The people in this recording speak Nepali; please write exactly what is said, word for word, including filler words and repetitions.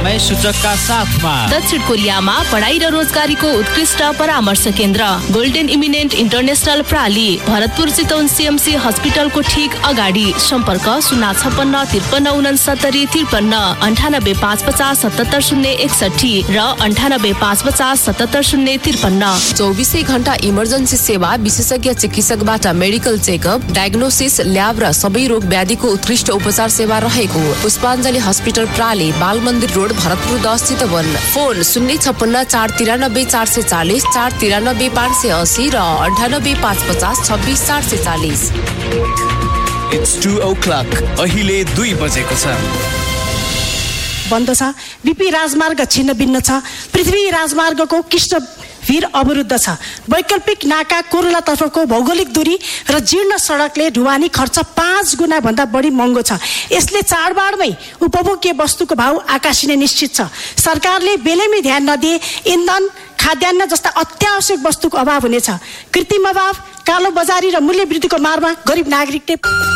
सूचकका साथमा दक्षिण कोरियामा पढाइ र रोजगारीको उत्कृष्ट परामर्श केन्द्र golden eminent international प्राली Bharatpur Chitwan CMC हस्पिटलको ठीक अगाडि। सम्पर्क शून्य छप्पन्न त्रिपन्न उनसत्तरी त्रिपन्न अन्ठानब्बे पाँच पचास सतहत्तर शून्य एकसठी र अन्ठानब्बे पाँच पचास सतहत्तर शून्य त्रिपन्न। चौबिसै घण्टा इमर्जेन्सी सेवा, विशेषज्ञ चिकित्सकबाट मेडिकल चेकअप, डायग्नोसिस, ल्याब र सबै रोग व्याधिको उत्कृष्ट उपचार सेवा रहेको पुष्पाञ्जली हस्पिटल प्राली, बाल मन्दिर रोड, भरतपुर दस चितवन। फोन शून्य छप्पन्न चार तिरानब्बे चार सय चालिस, चार तिरानब्बे पाँच सय असी र अन्ठानब्बे पाँच पचास छब्बिस चार सय चालिस। It's two o'clock. अहिले दुई बजेको छ। बन्द छ। बीपी राजमार्ग छिन्न भिन्न छ। पृथ्वी राजमार्गको कृष्ण भिर अवरुद्ध छ। वैकल्पिक नाका कोरोला तर्फको भौगोलिक दूरी र जीर्ण सडकले ढुवानी खर्च पाँच गुणा भन्दा बढी महँगो छ। यसले चाडबाडमै उपभोग्य वस्तुको भाव आकाशिने निश्चित छ। सरकारले बेलैमै ध्यान नदिए इन्धन, खाद्यान्न जस्ता अत्यावश्यक वस्तुको अभाव हुनेछ। कृत्रिम अभाव, कालो बजारी र मूल्य वृद्धिको मारमा गरिब नागरिकले